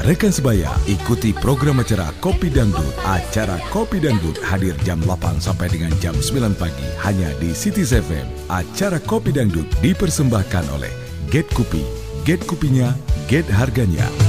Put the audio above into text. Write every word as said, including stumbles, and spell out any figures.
Rekan sebaya, ikuti program acara Kopi Dangdut. Acara Kopi Dangdut hadir jam delapan sampai dengan jam sembilan pagi hanya di City F M. Acara Kopi Dangdut dipersembahkan oleh Get Kopi. Get kopinya, get harganya.